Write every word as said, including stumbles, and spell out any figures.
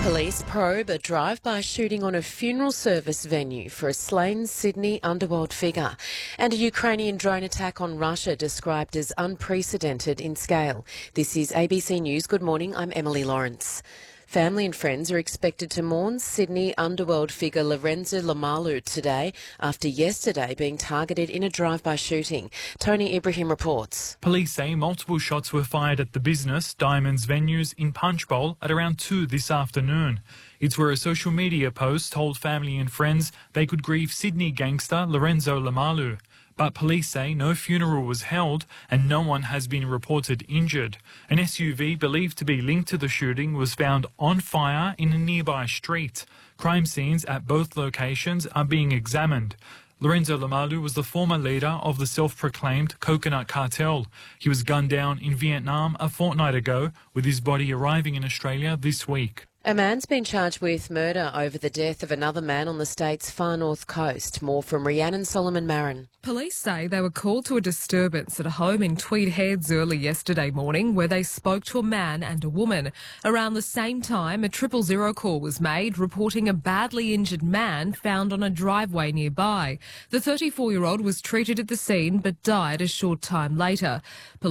Police probe a drive-by shooting on a funeral service venue for a slain Sydney underworld figure, and a Ukrainian drone attack on Russia described as unprecedented in scale. This is A B C News. Good morning, I'm Emily Lawrence. Family and friends are expected to mourn Sydney underworld figure Lorenzo Lomalu today after yesterday being targeted in a drive-by shooting. Tony Ibrahim reports. Police say multiple shots were fired at the business Diamonds venues in Punchbowl at around two this afternoon. It's where a social media post told family and friends they could grieve Sydney gangster Lorenzo Lomalu. But police say no funeral was held and no one has been reported injured. An S U V believed to be linked to the shooting was found on fire in a nearby street. Crime scenes at both locations are being examined. Lorenzo Lomalu was the former leader of the self-proclaimed Coconut Cartel. He was gunned down in Vietnam a fortnight ago, with his body arriving in Australia this week. A man's been charged with murder over the death of another man on the state's far north coast. More from Rhiannon Solomon Marin. Police say they were called to a disturbance at a home in Tweed Heads early yesterday morning where they spoke to a man and a woman. Around the same time, a triple zero call was made reporting a badly injured man found on a driveway nearby. The thirty-four-year-old was treated at the scene but died a short time later.